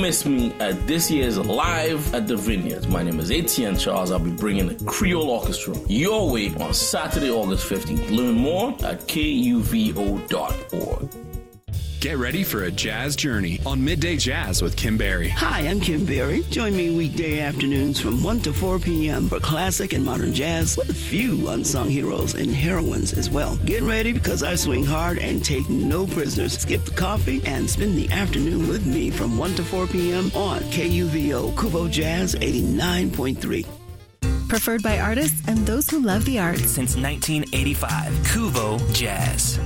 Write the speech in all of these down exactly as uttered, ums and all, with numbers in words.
miss me at this year's Live at the Vineyards. My name is Etienne Charles. I'll be bringing the Creole Orchestra your way on Saturday, August fifteenth. Learn more at K U V O dot org. Get ready for a jazz journey on Midday Jazz with Kim Berry. Hi, I'm Kim Berry. Join me weekday afternoons from one to four p.m. for classic and modern jazz with a few unsung heroes and heroines as well. Get ready because I swing hard and take no prisoners. Skip the coffee and spend the afternoon with me from one to four p.m. on K U V O Kubo Jazz eighty-nine point three. Preferred by artists and those who love the arts. Since nineteen eighty-five, Kubo Jazz.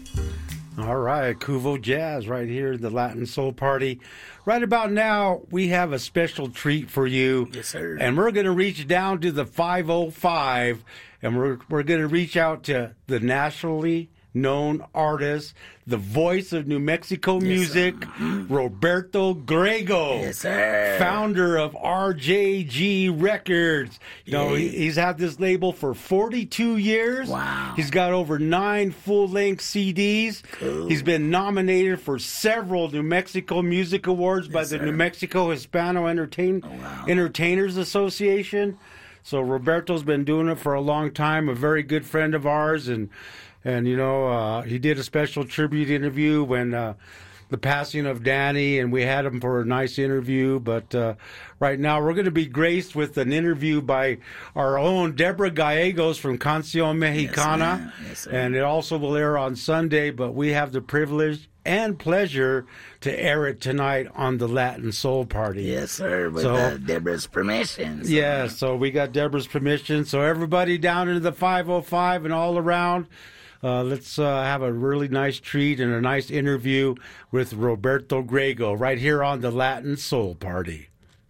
All right, Kuvo Jazz right here, the Latin Soul Party. Right about now, we have a special treat for you. Yes, sir. And we're going to reach down to the five oh five, and we're we're going to reach out to the nationally known artist, the voice of New Mexico music, yes, Roberto Grego. Yes, sir. Founder of R J G Records. You know, yeah. he's had this label for forty-two years. Wow. He's got over nine full-length C Ds. Cool. He's been nominated for several New Mexico Music Awards yes, by the sir. New Mexico Hispano Entertain- oh, wow. Entertainers Association. So Roberto's been doing it for a long time, a very good friend of ours, and And, you know, uh, he did a special tribute interview when uh, the passing of Danny, and we had him for a nice interview. But uh, right now we're going to be graced with an interview by our own Deborah Gallegos from Canción Mexicana. Yes, yes, and it also will air on Sunday, but we have the privilege and pleasure to air it tonight on the Latin Soul Party. Yes, sir, with so, uh, Deborah's permission. So. Yeah, so we got Deborah's permission. So everybody down into the five oh five and all around, Uh, let's uh, have a really nice treat and a nice interview with Roberto Grego right here on the Latin Soul Party.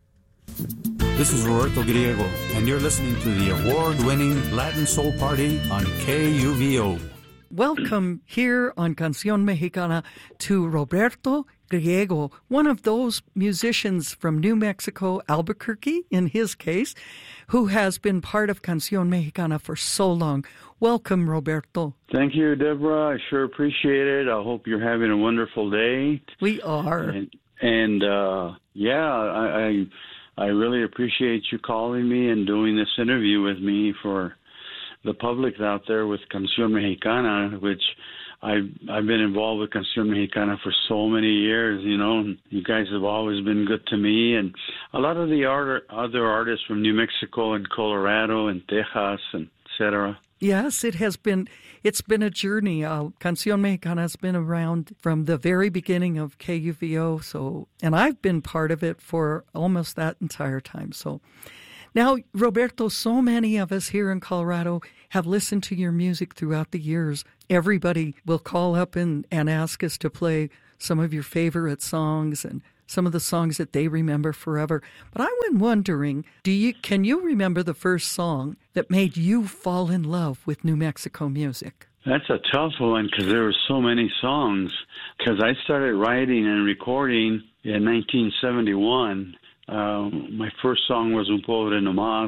This is Roberto Grego, and you're listening to the award-winning Latin Soul Party on K U V O. Welcome here on Canción Mexicana to Roberto Griego, one of those musicians from New Mexico, Albuquerque in his case, who has been part of Canción Mexicana for so long. Welcome, Roberto. Thank you, Deborah. I sure appreciate it. I hope you're having a wonderful day. We are. And, and uh, yeah, I, I I really appreciate you calling me and doing this interview with me for the public out there with Canción Mexicana, which I've, I've been involved with Canción Mexicana for so many years, you know. You guys have always been good to me. And a lot of the art, other artists from New Mexico and Colorado and Texas and et cetera. Yes, it has been, it's been a journey. Uh, Canción Mexicana has been around from the very beginning of K U V O, so, and I've been part of it for almost that entire time. So now, Roberto, so many of us here in Colorado have listened to your music throughout the years. Everybody will call up and, and ask us to play some of your favorite songs and some of the songs that they remember forever. But I was wondering, do you can you remember the first song that made you fall in love with New Mexico music? That's a tough one because there were so many songs. Because I started writing and recording in nineteen seventy-one. Um, my first song was Un Pobre No Más,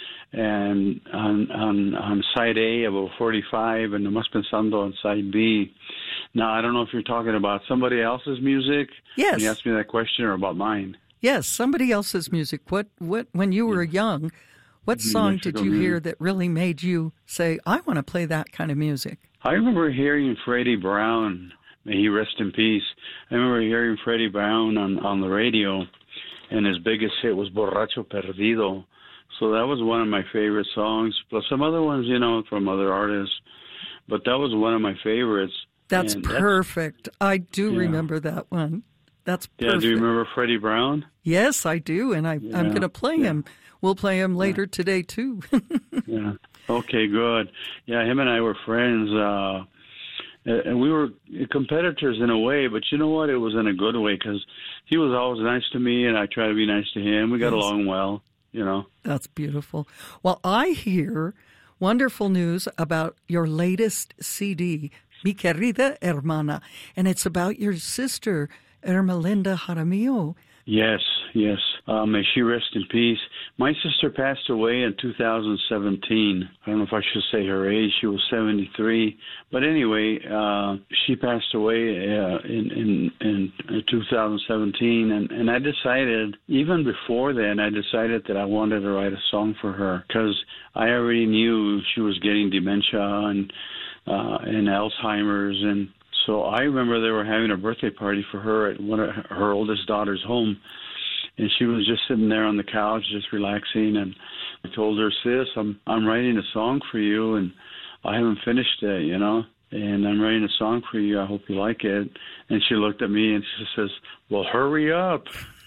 and on, on, on side A of O forty-five, and Nomás Pensando on side B. Now, I don't know if you're talking about somebody else's music. Yes. When you asked me that question, or about mine. Yes, somebody else's music. What, what, when you were young, what song did you hear that really made you say, I want to play that kind of music? I remember hearing Freddie Brown, may he rest in peace. I remember hearing Freddie Brown on, on the radio, and his biggest hit was Borracho Perdido. So that was one of my favorite songs, plus some other ones, you know, from other artists. But that was one of my favorites. That's and perfect. That's, I do yeah. remember that one. That's perfect. Yeah, do you remember Freddie Brown? Yes, I do, and I, yeah. I'm going to play yeah. him. We'll play him later yeah. today, too. yeah. Okay, good. Yeah, him and I were friends, uh, and we were competitors in a way, but you know what? It was in a good way, because he was always nice to me, and I tried to be nice to him. We got yes. along well, you know. That's beautiful. Well, I hear wonderful news about your latest C D, Mi Querida Hermana, and it's about your sister, Ermelinda Jaramillo. Yes, yes. Uh, may she rest in peace. My sister passed away in two thousand seventeen. I don't know if I should say her age. She was seventy-three. But anyway, uh, she passed away uh, in, in, in two thousand seventeen. And, and I decided, even before then, I decided that I wanted to write a song for her because I already knew she was getting dementia and, uh, and Alzheimer's. And so I remember they were having a birthday party for her at one of her oldest daughter's home. And she was just sitting there on the couch, just relaxing. And I told her, sis, I'm I'm writing a song for you, and I haven't finished it, you know. And I'm writing a song for you. I hope you like it. And she looked at me and she says, well, hurry up.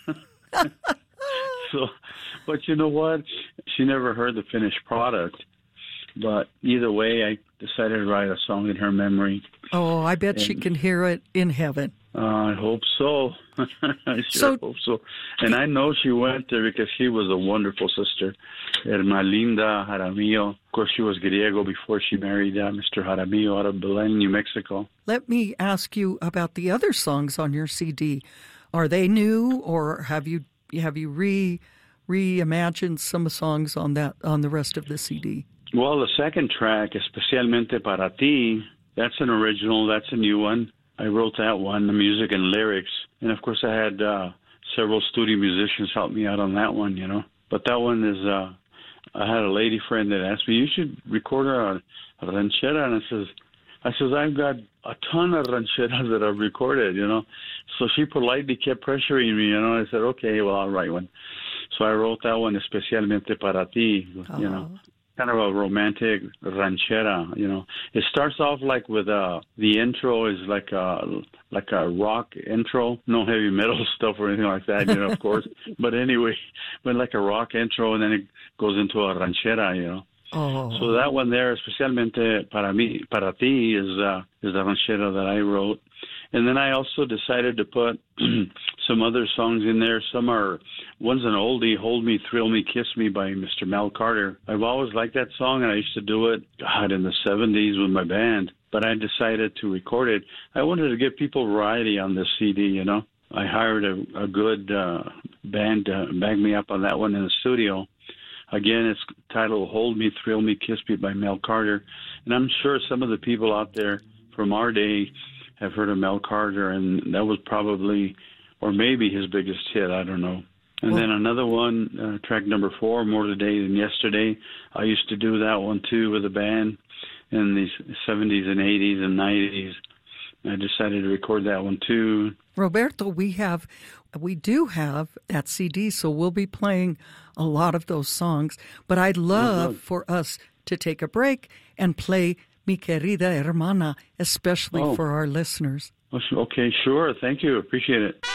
So, but you know what? She never heard the finished product. But either way, I decided to write a song in her memory. Oh, I bet and, she can hear it in heaven. Uh, I hope so. I sure so, hope so. And I know she went there because she was a wonderful sister. Hermana Linda Jaramillo. Of course, she was Griego before she married uh, Mister Jaramillo out of Belen, New Mexico. Let me ask you about the other songs on your C D. Are they new, or have you have you re reimagined some songs on that on the rest of the C D? Well, the second track, Especialmente Para Ti, that's an original. That's a new one. I wrote that one, the music and lyrics. And, of course, I had uh, several studio musicians help me out on that one, you know. But that one is, uh, I had a lady friend that asked me, you should record a, a ranchera. And I says, I says, I've got a ton of rancheras that I've recorded, you know. So she politely kept pressuring me, you know. I said, okay, well, I'll write one. So I wrote that one, Especialmente Para Ti, oh. you know. Kind of a romantic ranchera, you know. It starts off like with uh the intro is like a like a rock intro, no heavy metal stuff or anything like that, you know, of course. But anyway, but like a rock intro, and then it goes into a ranchera, you know. Oh. So that one there, Especialmente Para mí, Para Ti, is uh is the ranchera that I wrote. And then I also decided to put some other songs in there. Some are, one's an oldie, Hold Me, Thrill Me, Kiss Me by Mister Mel Carter. I've always liked that song, and I used to do it, God, in the seventies with my band. But I decided to record it. I wanted to give people variety on this C D, you know. I hired a, a good uh, band to back me up on that one in the studio. Again, it's titled Hold Me, Thrill Me, Kiss Me by Mel Carter. And I'm sure some of the people out there from our day have heard of Mel Carter, and that was probably, or maybe his biggest hit, I don't know. And well, then another one, uh, track number four, More Today Than Yesterday. I used to do that one, too, with a band in the seventies and eighties and nineties. I decided to record that one, too. Roberto, we have, we do have that C D, so we'll be playing a lot of those songs. But I'd love for us to take a break and play Mi Querida Hermana, especially oh. for our listeners. Okay, sure. Thank you. Appreciate it.